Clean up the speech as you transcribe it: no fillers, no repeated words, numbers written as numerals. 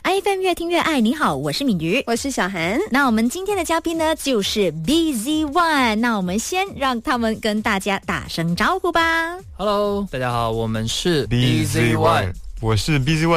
IFM 越听越爱。你好，我是敏瑜， 我是小涵。 那我们今天的嘉宾呢，就是 BZ One。那我们先让他们跟大家打声招呼吧。 Hello， 大家好，我们是 BZ One， 我是BZ One。